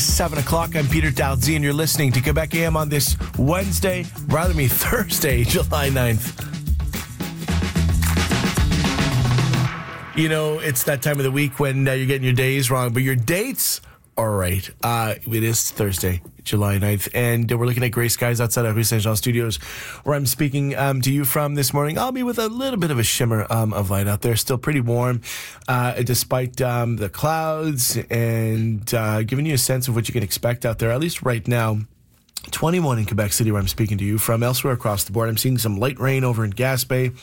7 o'clock. I'm Peter Dalzi, and you're listening to Quebec AM on this Thursday, July 9th. You know, it's that time of the week when you're getting your days wrong, but your dates are right. It is Thursday, July 9th, and we're looking at gray skies outside of Rue Saint-Jean Studios, where I'm speaking to you from this morning. I'll be with a little bit of a shimmer of light out there. Still pretty warm, despite the clouds, and giving you a sense of what you can expect out there, at least right now. 21 in Quebec City, where I'm speaking to you from. Elsewhere across the board, I'm seeing some light rain over in Gaspé.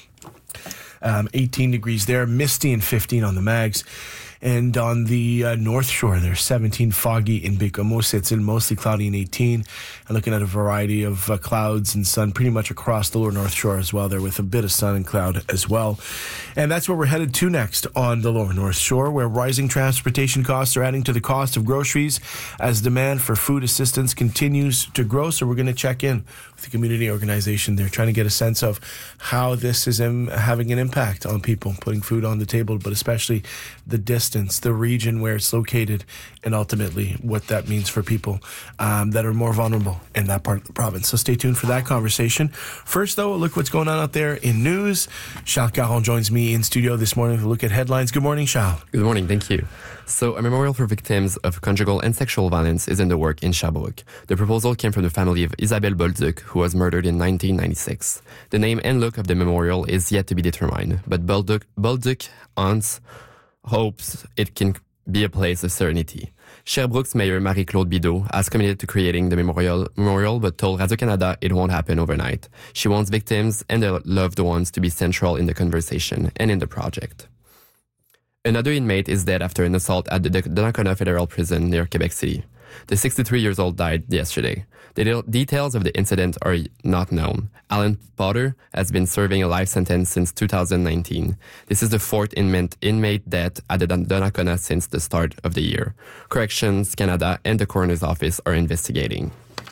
18 degrees there, misty and 15 on the Mags. And on the North Shore, there's 17 foggy in Baie-Comeau. It's mostly cloudy and 18. And looking at a variety of clouds and sun pretty much across the lower North Shore as well there, with a bit of sun and cloud as well. And that's where we're headed to next on the lower North Shore, where rising transportation costs are adding to the cost of groceries as demand for food assistance continues to grow. So we're going to check in with the community organization there, trying to get a sense of how this is having an impact on people putting food on the table, but especially the distance, the region where it's located, and ultimately what that means for people that are more vulnerable in that part of the province. So stay tuned for that conversation. First, though, look what's going on out there in news. Charles Caron joins me in studio this morning to look at headlines. Good morning, Charles. Good morning, thank you. So, a memorial for victims of conjugal and sexual violence is in the work in Sherbrooke. The proposal came from the family of Isabelle Bolduc, who was murdered in 1996. The name and look of the memorial is yet to be determined, but Bolduc aunts hopes it can be a place of serenity. Sherbrooke's Mayor Marie-Claude Bideau has committed to creating the memorial, but told Radio-Canada it won't happen overnight. She wants victims and their loved ones to be central in the conversation and in the project. Another inmate is dead after an assault at the Donnacona Federal Prison near Quebec City. The 63-year-old died yesterday. The details of the incident are not known. Alan Potter has been serving a life sentence since 2019. This is the fourth inmate death at the Donnacona since the start of the year. Corrections Canada and the coroner's office are investigating.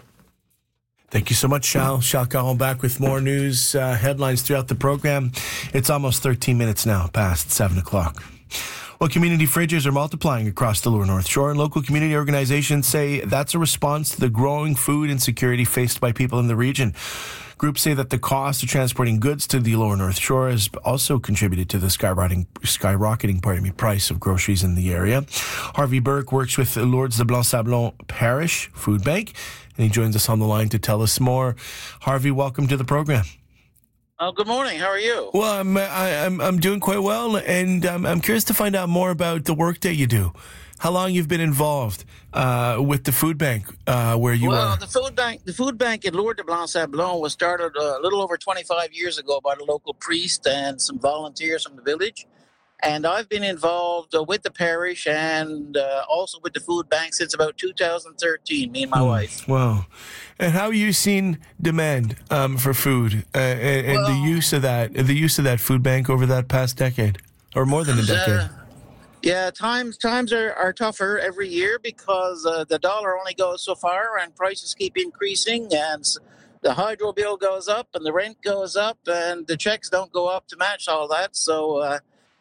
Thank you so much, Charles. Charles Caron back with more news headlines throughout the program. It's almost 13 minutes now past 7 o'clock. Well, community fridges are multiplying across the lower North Shore, and local community organizations say that's a response to the growing food insecurity faced by people in the region. Groups say that the cost of transporting goods to the lower North Shore has also contributed to the skyrocketing price of groceries in the area. Harvey Burke works with Lourdes de Blanc-Sablon Parish Food Bank, and he joins us on the line to tell us more. Harvey, welcome to the program. Oh, good morning. How are you? Well, I'm doing quite well, and I'm curious to find out more about the work that you do. How long you've been involved with the food bank where you are? Well, the food bank in Lourdes de Blanc-Sablon was started a little over 25 years ago by the local priest and some volunteers from the village. And I've been involved with the parish and also with the food bank since about 2013, me and my wife. Wow. And how have you seen demand for food and the use of that food bank over that past decade, or more than a decade? Yeah, times are tougher every year because the dollar only goes so far and prices keep increasing, and the hydro bill goes up and the rent goes up and the checks don't go up to match all that. So,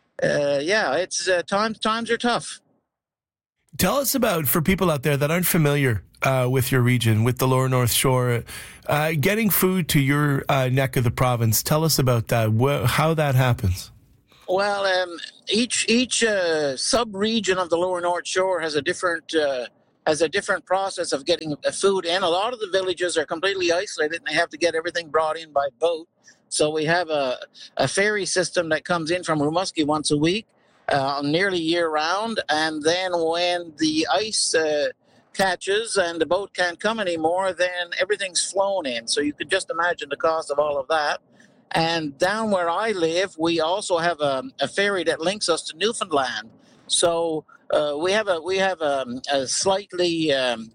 it's times are tough. Tell us about, for people out there that aren't familiar with your region, with the lower North Shore, getting food to your neck of the province. Tell us about that, how that happens. Well, each sub-region of the lower North Shore has a different process of getting food in. A lot of the villages are completely isolated and they have to get everything brought in by boat. So we have a ferry system that comes in from Rimouski once a week, nearly year-round. And then when the ice catches and the boat can't come anymore, then everything's flown in. So you could just imagine the cost of all of that. And down where I live, we also have a ferry that links us to Newfoundland. So we have a slightly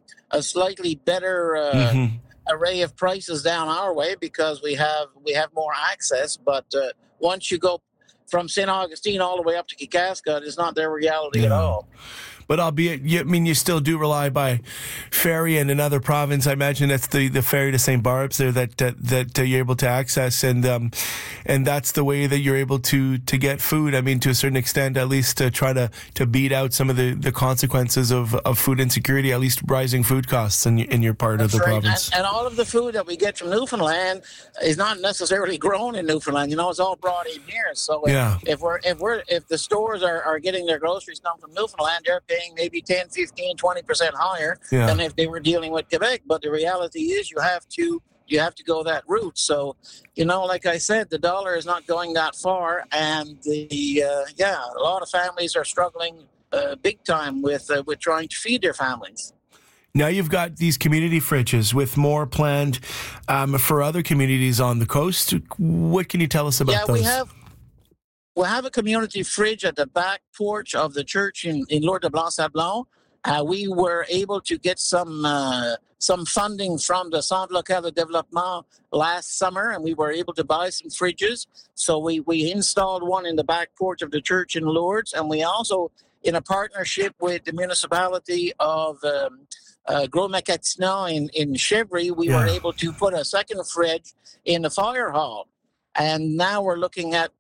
better array of prices down our way because we have more access. But once you go from St. Augustine all the way up to Kaskaskia, it's not their reality at all. But albeit, you still do rely by ferry and another province. I imagine that's the ferry to St. Barb's there that you're able to access, and that's the way that you're able to get food. I mean, to a certain extent, at least to try to beat out some of the consequences of food insecurity, at least rising food costs in your part of the province. And all of the food that we get from Newfoundland is not necessarily grown in Newfoundland. It's all brought in here. So if the stores are getting their groceries come from Newfoundland, they're paying maybe 10, 15, 20% higher than if they were dealing with Quebec. But the reality is you have to go that route. So, like I said, the dollar is not going that far, and a lot of families are struggling big time with trying to feed their families. Now you've got these community fridges with more planned for other communities on the coast. What can you tell us about those? We have a community fridge at the back porch of the church in Lourdes de Blanc-Sablon. We were able to get some funding from the Centre Local de Développement last summer, and we were able to buy some fridges. So we installed one in the back porch of the church in Lourdes, and we also, in a partnership with the municipality of Gros-Macatina in Chevry, we were able to put a second fridge in the fire hall. And now we're looking at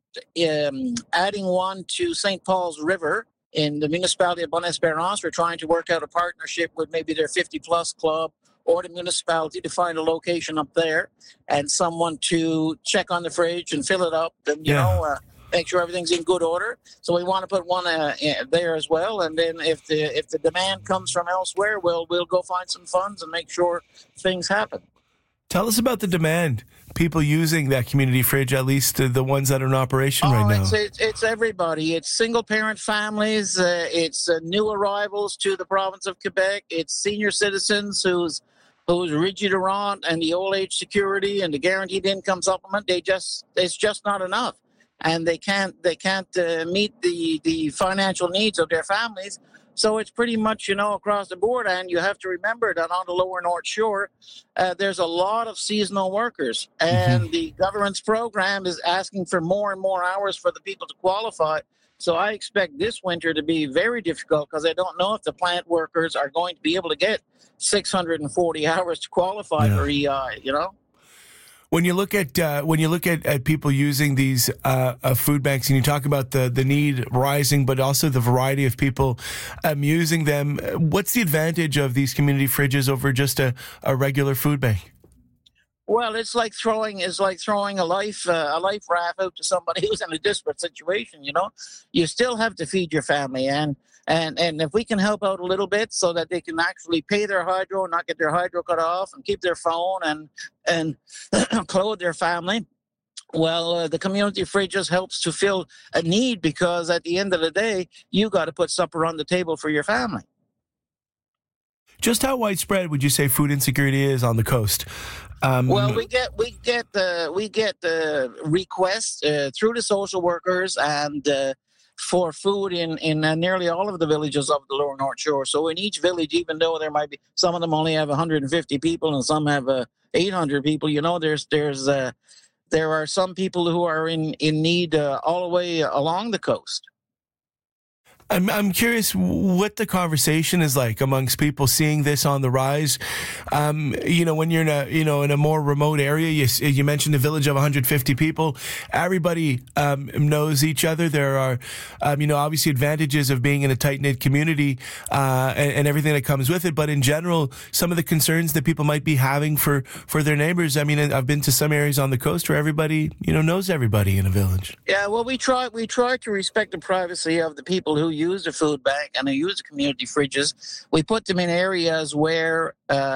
adding one to St. Paul's River in the municipality of Bonne-Espérance. We're trying to work out a partnership with maybe their 50-plus club or the municipality to find a location up there and someone to check on the fridge and fill it up and, make sure everything's in good order. So we want to put one there as well. And then if the demand comes from elsewhere, we'll go find some funds and make sure things happen. Tell us about the demand. People using that community fridge, at least the ones that are in operation right now. It's everybody. It's single-parent families. It's new arrivals to the province of Quebec. It's senior citizens whose Rigidurant and the old age security and the guaranteed income supplement, it's just not enough, and they can't meet the financial needs of their families. So it's pretty much, across the board. And you have to remember that on the lower North Shore, there's a lot of seasonal workers. And the government's program is asking for more and more hours for the people to qualify. So I expect this winter to be very difficult because I don't know if the plant workers are going to be able to get 640 hours to qualify for EI, When you look at people using these food banks, and you talk about the need rising, but also the variety of people using them, what's the advantage of these community fridges over just a regular food bank? Well, it's like throwing a life raft out to somebody who's in a desperate situation. You still have to feed your family, and if we can help out a little bit so that they can actually pay their hydro, not get their hydro cut off, and keep their phone and clothe their family, well, the community fridge just helps to fill a need, because at the end of the day, you got to put supper on the table for your family. Just how widespread would you say food insecurity is on the coast? Well, we get the requests through the social workers and for food in nearly all of the villages of the Lower North Shore. So in each village, even though there might be some of them only have 150 people and some have 800 people, there are some people who are in need all the way along the coast. I'm curious what the conversation is like amongst people seeing this on the rise. When you're in a more remote area, you mentioned a village of 150 people. Everybody knows each other. There are, obviously advantages of being in a tight-knit community and everything that comes with it. But in general, some of the concerns that people might be having for their neighbors. I mean, I've been to some areas on the coast where everybody, knows everybody in a village. Yeah, well, we try to respect the privacy of the people who use the food bank and who use the community fridges. We put them in areas where,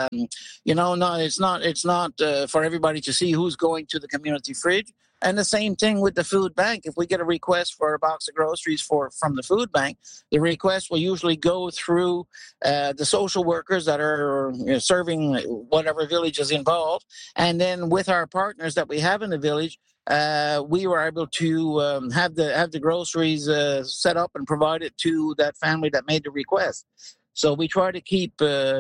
it's not for everybody to see who's going to the community fridge. And the same thing with the food bank. If we get a request for a box of groceries from the food bank, the request will usually go through the social workers that are serving whatever village is involved. And then with our partners that we have in the village, we were able to have the groceries set up and provided to that family that made the request. So we try to keep,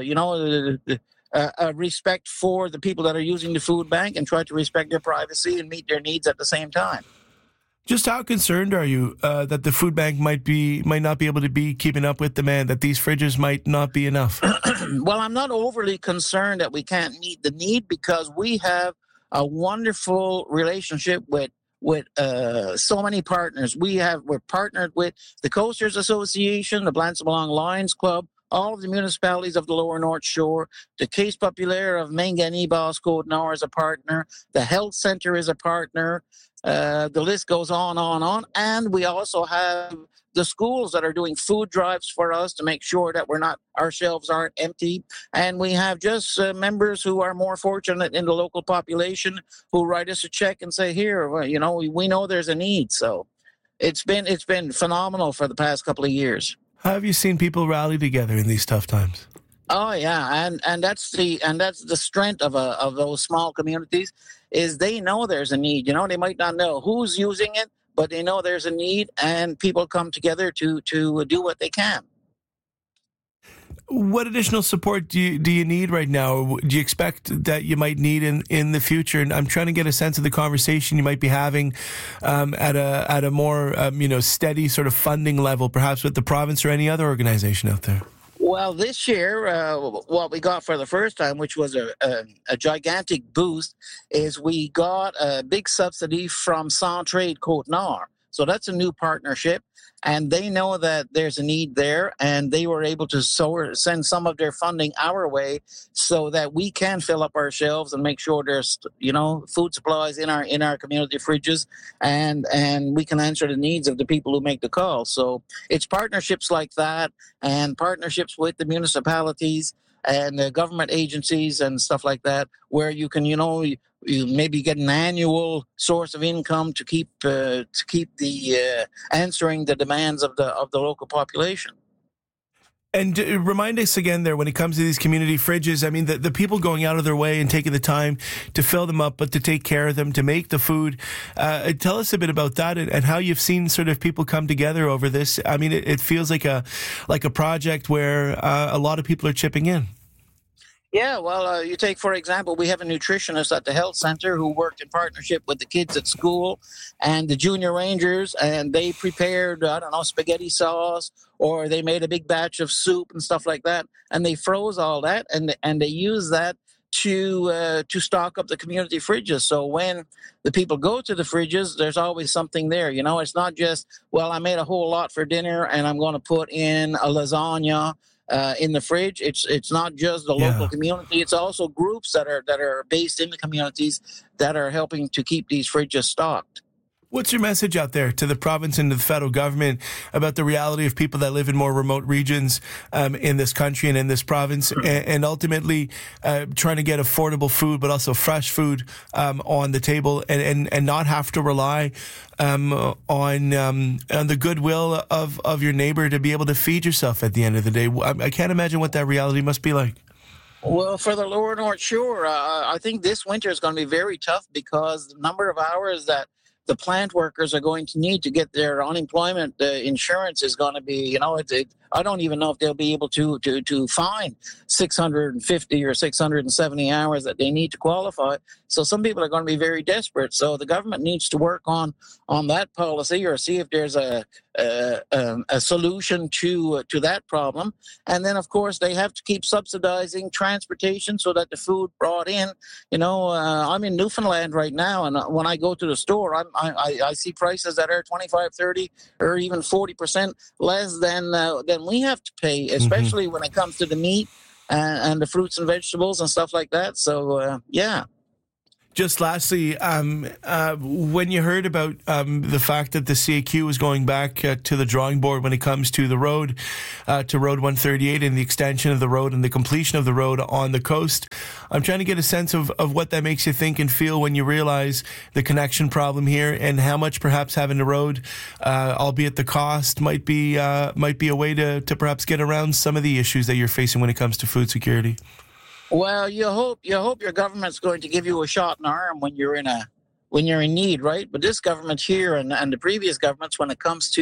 respect for the people that are using the food bank and try to respect their privacy and meet their needs at the same time. Just how concerned are you that the food bank might not be able to be keeping up with demand, that these fridges might not be enough? Well, I'm not overly concerned that we can't meet the need because we have a wonderful relationship with so many partners. We're partnered with the Coasters Association, the Blanc-Sablon Lions Club, all of the municipalities of the Lower North Shore. The Caisse Populaire of Minganee-Basse-Côte-Nord is a partner. The Health Center is a partner. The list goes on. And we also have the schools that are doing food drives for us to make sure that our shelves aren't empty. And we have just members who are more fortunate in the local population who write us a check and say, here, well, we know there's a need. So it's been phenomenal for the past couple of years. How have you seen people rally together in these tough times? Oh yeah, and that's the strength of those small communities is they know there's a need. They might not know who's using it, but they know there's a need, and people come together to do what they can. What additional support do you need right now? Do you expect that you might need in the future? And I'm trying to get a sense of the conversation you might be having at a more steady sort of funding level, perhaps with the province or any other organization out there. Well, this year, what we got for the first time, which was a gigantic boost, is we got a big subsidy from Centraide Côte-Nord. So that's a new partnership, and they know that there's a need there, and they were able to send some of their funding our way so that we can fill up our shelves and make sure there's food supplies in our community fridges, and we can answer the needs of the people who make the call. So it's partnerships like that, and partnerships with the municipalities and the government agencies and stuff like that, where you can you maybe get an annual source of income to keep the answering the demands of the local population. And remind us again there, when it comes to these community fridges, I mean, the people going out of their way and taking the time to fill them up, but to take care of them, to make the food. Tell us a bit about that and how you've seen sort of people come together over this. I mean, it feels like a project where a lot of people are chipping in. Yeah, well, you take, for example, we have a nutritionist at the health center who worked in partnership with the kids at school and the junior rangers, and they prepared, spaghetti sauce, or they made a big batch of soup and stuff like that, and they froze all that, and they use that to stock up the community fridges. So when the people go to the fridges, there's always something there. It's not just, well, I made a whole lot for dinner and I'm going to put in a lasagna in the fridge. It's not just the local community. It's also groups that are based in the communities that are helping to keep these fridges stocked. What's your message out there to the province and to the federal government about the reality of people that live in more remote regions in this country and in this province, and ultimately trying to get affordable food, but also fresh food on the table, and not have to rely on the goodwill of your neighbor to be able to feed yourself at the end of the day? I can't imagine what that reality must be like. Well, for the Lower North Shore, I think this winter is going to be very tough because the number of hours that the plant workers are going to need to get their unemployment insurance is going to be, I don't even know if they'll be able to find 650 or 670 hours that they need to qualify. So some people are going to be very desperate. So the government needs to work on that policy or see if there's a solution to that problem. And then, of course, they have to keep subsidizing transportation so that the food brought in, I'm in Newfoundland right now, and when I go to the store, I see prices that are 25, 30, or even 40% less than we have to pay, especially when it comes to the meat and the fruits and vegetables and stuff like that. So, yeah. Just lastly, when you heard about the fact that the CAQ was going back to the drawing board when it comes to the road, to Road 138 and the extension of the road and the completion of the road on the coast, I'm trying to get a sense of what that makes you think and feel when you realize the connection problem here and how much perhaps having the road, albeit the cost, might be a way to perhaps get around some of the issues that you're facing when it comes to food security. Well, you hope your government's going to give you a shot in the arm when you're in need, right? But this government here and the previous governments, when it comes to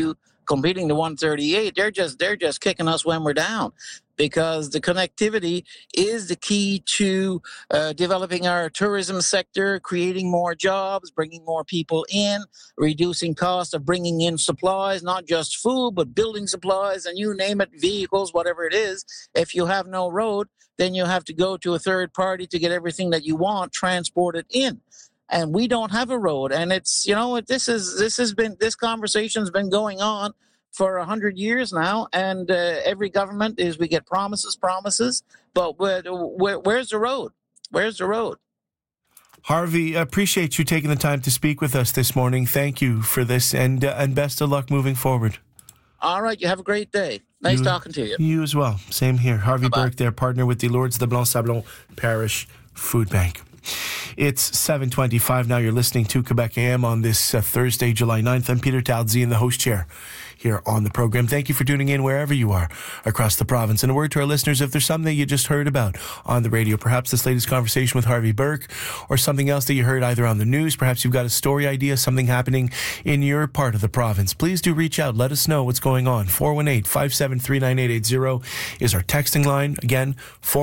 completing the 138, they're just kicking us when we're down, because the connectivity is the key to developing our tourism sector, creating more jobs, bringing more people in, reducing cost of bringing in supplies, not just food, but building supplies, and you name it, vehicles, whatever it is. If you have no road, then you have to go to a third party to get everything that you want transported in. And we don't have a road. And it's, this conversation's been going on for 100 years now, and every government we get promises, but where's the road? Where's the road? Harvey, appreciate you taking the time to speak with us this morning. Thank you for this, and best of luck moving forward. All right, you have a great day. Nice talking to you. You as well. Same here. Harvey Bye-bye. Burke, their partner with the Lourdes de Blanc-Sablon Parish Food Bank. It's 7:25 now. You're listening to Quebec AM on this Thursday, July 9th. I'm Peter Talzi in the host chair here on the program. Thank you for tuning in wherever you are across the province. And a word to our listeners, if there's something you just heard about on the radio, perhaps this latest conversation with Harvey Burke, or something else that you heard either on the news, perhaps you've got a story idea, something happening in your part of the province, please do reach out. Let us know what's going on. 418-573-9880 is our texting line. Again,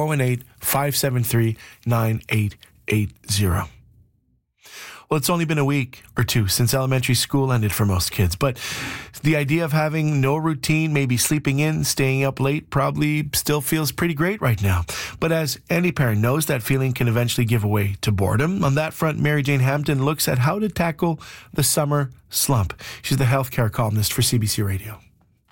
418-573-9880. Well, it's only been a week or two since elementary school ended for most kids, but the idea of having no routine, maybe sleeping in, staying up late, probably still feels pretty great right now. But as any parent knows, that feeling can eventually give way to boredom. On that front, Mary Jane Hampton looks at how to tackle the summer slump. She's the healthcare columnist for CBC Radio.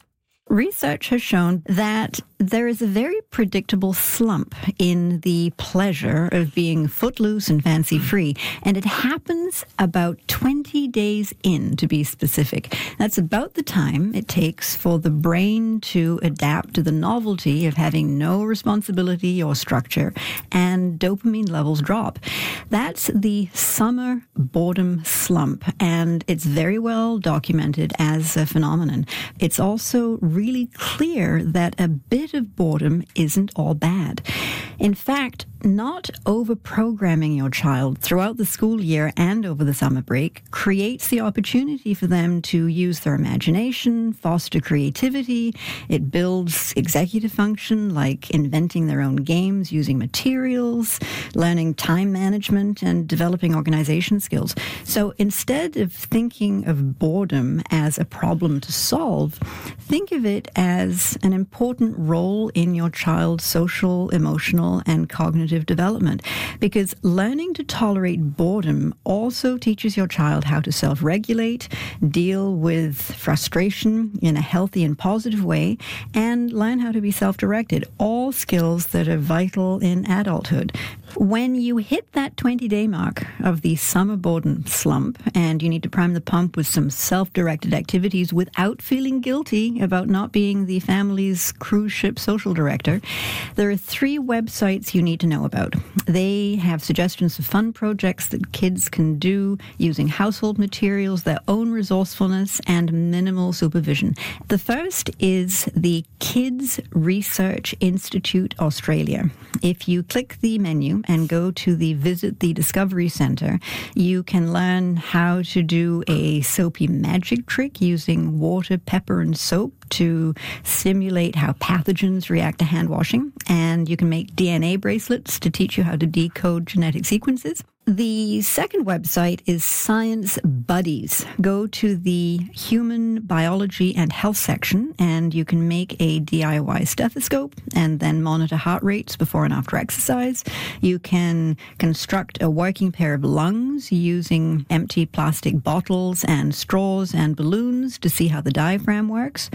Research has shown that there is a very predictable slump in the pleasure of being footloose and fancy-free, and it happens about 20 days in, to be specific. That's about the time it takes for the brain to adapt to the novelty of having no responsibility or structure, and dopamine levels drop. That's the summer boredom slump, and it's very well documented as a phenomenon. It's also really clear that a bit of boredom isn't all bad. In fact, not over-programming your child throughout the school year and over the summer break creates the opportunity for them to use their imagination, foster creativity. It builds executive function like inventing their own games, using materials, learning time management, and developing organization skills. So instead of thinking of boredom as a problem to solve, think of it as an important role in your child's social, emotional, and cognitive development, because learning to tolerate boredom also teaches your child how to self-regulate, deal with frustration in a healthy and positive way, and learn how to be self-directed, all skills that are vital in adulthood. When you hit that 20-day mark of the summer boredom slump and you need to prime the pump with some self-directed activities without feeling guilty about not being the family's cruise ship social director, there are 3 websites you need to know about. They have suggestions of fun projects that kids can do using household materials, their own resourcefulness, and minimal supervision. The first is the Kids Research Institute Australia. If you click the menu and go to the Visit the Discovery Centre, you can learn how to do a soapy magic trick using water, pepper, and soap to simulate how pathogens react to hand washing. And you can make DNA bracelets to teach you how to decode genetic sequences. The second website is Science Buddies. Go to the Human Biology and Health section and you can make a DIY stethoscope and then monitor heart rates before and after exercise. You can construct a working pair of lungs using empty plastic bottles and straws and balloons to see how the diaphragm works.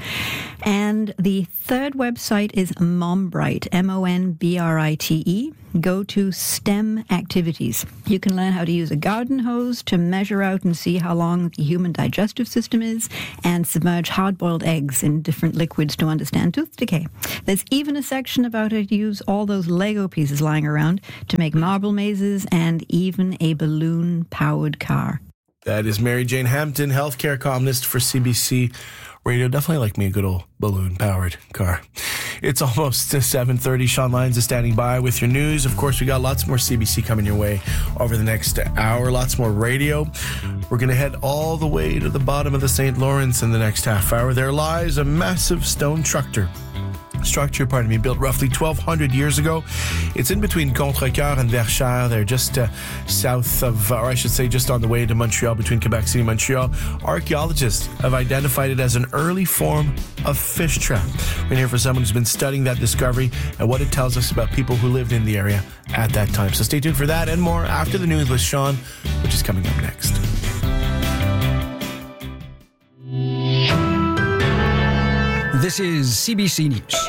And the third website is Mombrite, MONBRITE. Go to STEM Activities. You can learn how to use a garden hose to measure out and see how long the human digestive system is, and submerge hard-boiled eggs in different liquids to understand tooth decay. There's even a section about how to use all those Lego pieces lying around to make marble mazes and even a balloon-powered car. That is Mary Jane Hampton, healthcare columnist for CBC Radio. Definitely like me a good old balloon-powered car. It's almost 7:30. Sean Lyons is standing by with your news. Of course, we got lots more CBC coming your way over the next hour. Lots more radio. We're going to head all the way to the bottom of the St. Lawrence in the next half hour. There lies a massive stone structure, built roughly 1,200 years ago. It's in between Contrecoeur and Verchères. They're just south of, or I should say just on the way to Montreal, between Quebec City and Montreal. Archaeologists have identified it as an early form of fish trap. We're going to hear from someone who's been studying that discovery and what it tells us about people who lived in the area at that time. So stay tuned for that and more after the news with Sean, which is coming up next. This is CBC News.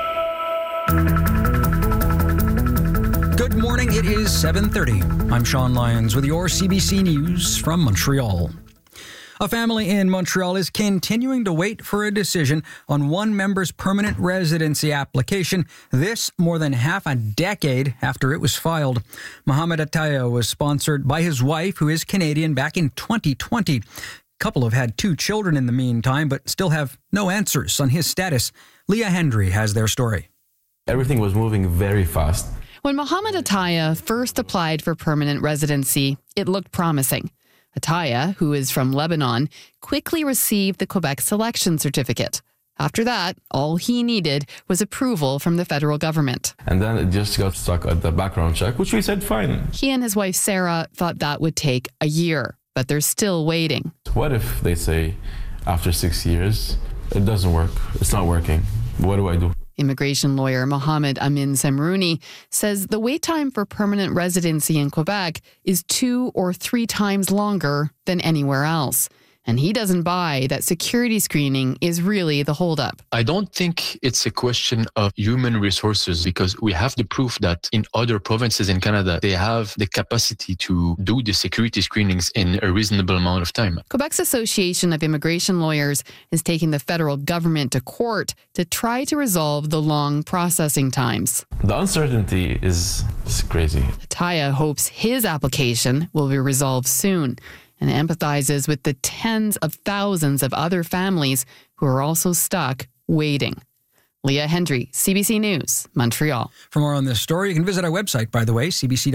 Good morning, it is 7:30. I'm Sean Lyons with your CBC News from Montreal. A family in Montreal is continuing to wait for a decision on one member's permanent residency application, this more than half a decade after it was filed. Mohamed Ataya was sponsored by his wife, who is Canadian, back in 2020. Couple have had 2 children in the meantime, but still have no answers on his status. Leah Hendry has their story. Everything was moving very fast. When Mohamed Ataya first applied for permanent residency, it looked promising. Ataya, who is from Lebanon, quickly received the Quebec selection certificate. After that, all he needed was approval from the federal government. And then it just got stuck at the background check, which we said fine. He and his wife Sarah thought that would take a year, but they're still waiting. What if they say after 6 years, it doesn't work, it's not working? What do I do? Immigration lawyer Mohamed Amin Samrouni says the wait time for permanent residency in Quebec is 2 or 3 times longer than anywhere else. And he doesn't buy that security screening is really the holdup. I don't think it's a question of human resources, because we have the proof that in other provinces in Canada, they have the capacity to do the security screenings in a reasonable amount of time. Quebec's Association of Immigration Lawyers is taking the federal government to court to try to resolve the long processing times. The uncertainty is crazy. Ataya hopes his application will be resolved soon, and empathizes with the tens of thousands of other families who are also stuck waiting. Leah Hendry, CBC News, Montreal. For more on this story, you can visit our website, by the way,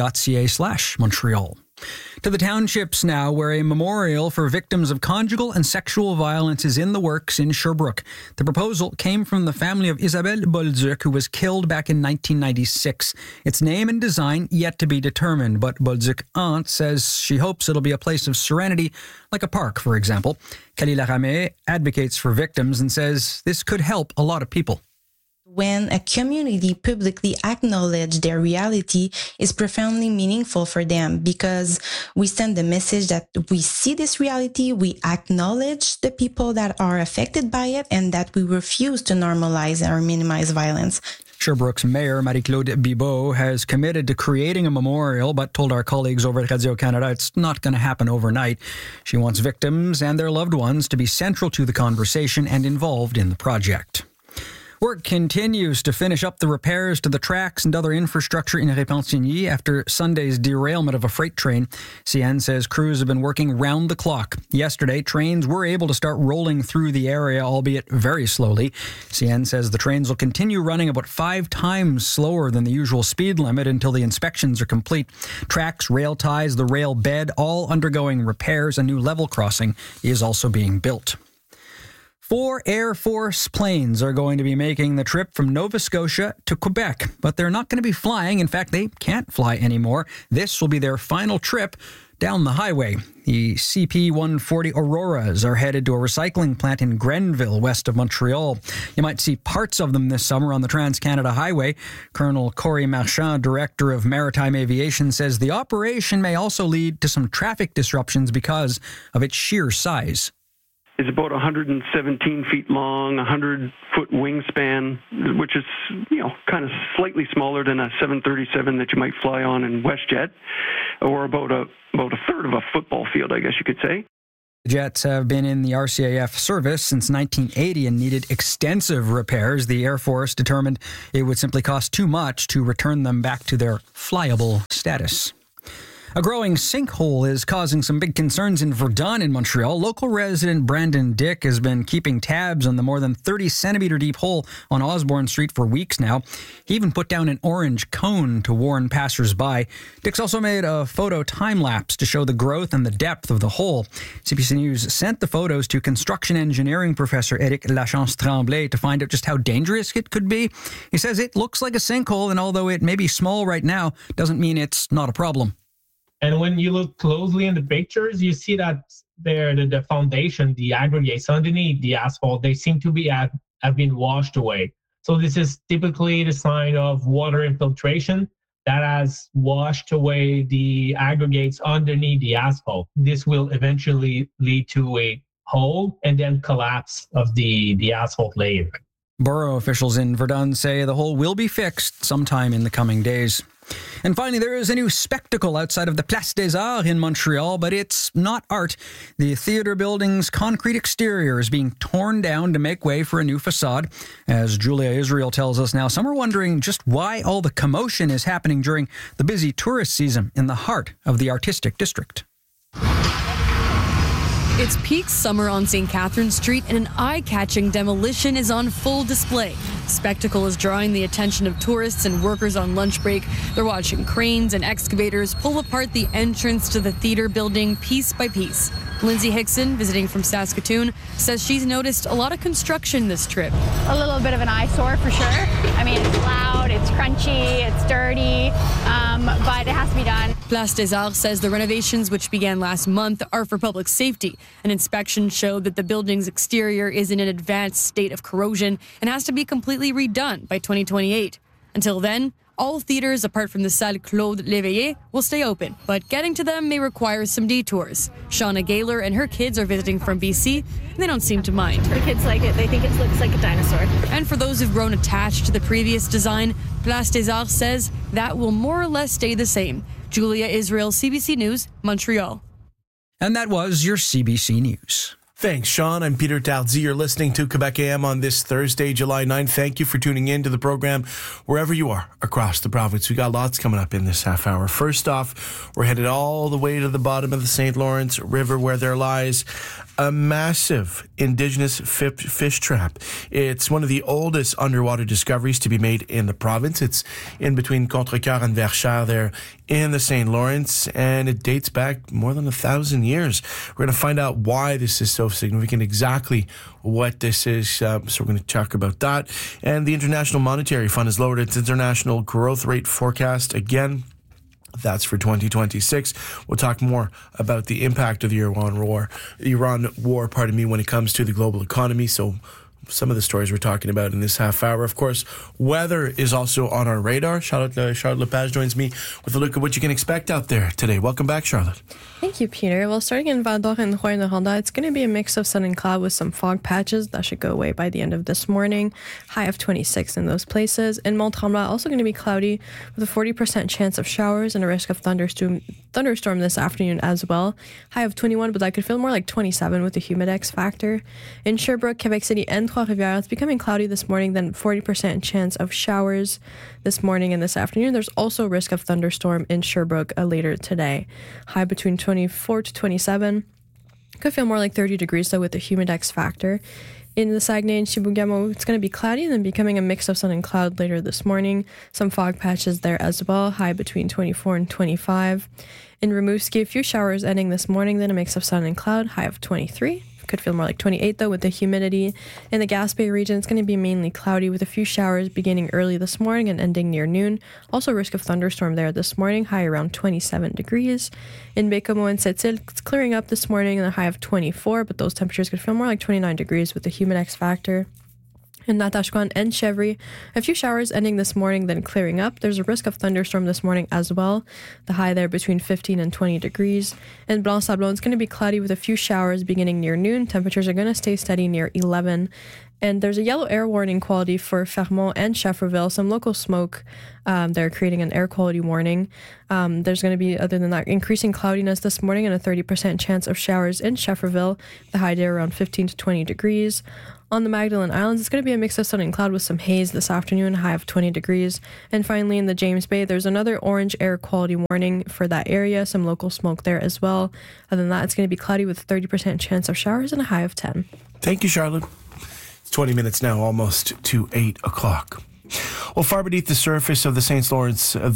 cbc.ca/Montreal. To the townships now, where a memorial for victims of conjugal and sexual violence is in the works in Sherbrooke. The proposal came from the family of Isabelle Bolduc, who was killed back in 1996. Its name and design yet to be determined, but Bolduc's aunt says she hopes it'll be a place of serenity, like a park, for example. Kelly Laramé advocates for victims and says this could help a lot of people. When a community publicly acknowledges their reality is profoundly meaningful for them, because we send the message that we see this reality, we acknowledge the people that are affected by it, and that we refuse to normalize or minimize violence. Sherbrooke's mayor, Marie-Claude Bibeau, has committed to creating a memorial, but told our colleagues over at Radio-Canada it's not going to happen overnight. She wants victims and their loved ones to be central to the conversation and involved in the project. Work continues to finish up the repairs to the tracks and other infrastructure in Repentigny after Sunday's derailment of a freight train. CN says crews have been working round the clock. Yesterday, trains were able to start rolling through the area, albeit very slowly. CN says the trains will continue running about 5 times slower than the usual speed limit until the inspections are complete. Tracks, rail ties, the rail bed, all undergoing repairs. A new level crossing is also being built. 4 Air Force planes are going to be making the trip from Nova Scotia to Quebec, but they're not going to be flying. In fact, they can't fly anymore. This will be their final trip down the highway. The CP-140 Auroras are headed to a recycling plant in Grenville, west of Montreal. You might see parts of them this summer on the Trans-Canada Highway. Colonel Corey Marchand, Director of Maritime Aviation, says the operation may also lead to some traffic disruptions because of its sheer size. Is about 117 feet long, 100-foot wingspan, which is, kind of slightly smaller than a 737 that you might fly on in WestJet, or about a third of a football field, I guess you could say. The jets have been in the RCAF service since 1980 and needed extensive repairs. The Air Force determined it would simply cost too much to return them back to their flyable status. A growing sinkhole is causing some big concerns in Verdun in Montreal. Local resident Brandon Dick has been keeping tabs on the more than 30-centimeter deep hole on Osborne Street for weeks now. He even put down an orange cone to warn passers-by. Dick's also made a photo time-lapse to show the growth and the depth of the hole. CBC News sent the photos to construction engineering professor Eric Lachance Tremblay to find out just how dangerous it could be. He says it looks like a sinkhole, and although it may be small right now, doesn't mean it's not a problem. And when you look closely in the pictures, you see that there the foundation, the aggregates underneath the asphalt, they seem to be have been washed away. So this is typically the sign of water infiltration that has washed away the aggregates underneath the asphalt. This will eventually lead to a hole and then collapse of the asphalt layer. Borough officials in Verdun say the hole will be fixed sometime in the coming days. And finally, there is a new spectacle outside of the Place des Arts in Montreal, but it's not art. The theatre building's concrete exterior is being torn down to make way for a new facade. As Julia Israel tells us now, some are wondering just why all the commotion is happening during the busy tourist season in the heart of the artistic district. It's peak summer on St. Catherine Street, and an eye-catching demolition is on full display. The spectacle is drawing the attention of tourists and workers on lunch break. They're watching cranes and excavators pull apart the entrance to the theater building piece by piece. Lindsay Hickson, visiting from Saskatoon, says she's noticed a lot of construction this trip. A little bit of an eyesore for sure. I mean, it's loud, it's crunchy, it's dirty, but it has to be done. Place des Arts says the renovations, which began last month, are for public safety. An inspection showed that the building's exterior is in an advanced state of corrosion and has to be completely redone by 2028. Until then, all theaters apart from the Salle Claude Léveillé will stay open, but getting to them may require some detours. Shauna Gaylor and her kids are visiting from BC, and they don't seem to mind. The kids like it. They think it looks like a dinosaur. And for those who've grown attached to the previous design, Place des Arts says that will more or less stay the same. Julia Israel, CBC News, Montreal. And that was your CBC News. Thanks, Sean. I'm Peter Talzi. You're listening to Quebec AM on this Thursday, July 9th. Thank you for tuning in to the program wherever you are across the province. We got lots coming up in this half hour. First off, we're headed all the way to the bottom of the St. Lawrence River where there lies a massive indigenous fish trap. It's one of the oldest underwater discoveries to be made in the province. It's in between Contrecoeur and Verchères there in the St. Lawrence, and it dates back more than 1,000 years. We're going to find out why this is so significant, exactly what this is. So we're going to talk about that. And the International Monetary Fund has lowered its international growth rate forecast again. That's for 2026. We'll talk more about the impact of the Iran war, when it comes to the global economy. So some of the stories we're talking about in this half hour. Of course, weather is also on our radar. Charlotte Lepage joins me with a look at what you can expect out there today. Welcome back, Charlotte. Thank you, Peter. Well, starting in Val-d'Or and Rouyn-Noranda, it's going to be a mix of sun and cloud with some fog patches. That should go away by the end of this morning. High of 26 in those places. In Mont-Tremblant, also going to be cloudy with a 40% chance of showers and a risk of thunderstorm this afternoon as well. High of 21, but that could feel more like 27 with the humidex factor. In Sherbrooke, Quebec City, and Trois-Rivières, it's becoming cloudy this morning, then 40% chance of showers this morning and this afternoon. There's also risk of thunderstorm in Sherbrooke later today. High between 24 to 27. Could feel more like 30 degrees though with the humidex factor. In the Saguenay and Chibougamau, it's going to be cloudy and then becoming a mix of sun and cloud later this morning. Some fog patches there as well. High between 24 and 25. In Rimouski, a few showers ending this morning, then a mix of sun and cloud. High of 23. Could feel more like 28 though with the humidity. In the Gaspé region, it's going to be mainly cloudy with a few showers beginning early this morning and ending near noon. Also risk of thunderstorm there this morning, high around 27 degrees. In Bécomo and Sept-Îles, it's clearing up this morning and a high of 24, but those temperatures could feel more like 29 degrees with the humidex factor. In Natashquan and Chevry, a few showers ending this morning, then clearing up. There's a risk of thunderstorm this morning as well. The high there between 15 and 20 degrees. In Blanc-Sablon, it's going to be cloudy with a few showers beginning near noon. Temperatures are going to stay steady near 11. And there's a yellow air warning quality for Fermont and Schefferville. Some local smoke, they're creating an air quality warning. There's going to be, other than that, increasing cloudiness this morning and a 30% chance of showers in Schefferville. The high there around 15 to 20 degrees. On the Magdalen Islands, it's going to be a mix of sun and cloud with some haze this afternoon, high of 20 degrees. And finally, in the James Bay, there's another orange air quality warning for that area, some local smoke there as well. Other than that, it's going to be cloudy with a 30% chance of showers and a high of 10. Thank you, Charlotte. It's 20 minutes now, almost to 8 o'clock. Well, far beneath the surface of the St. Lawrence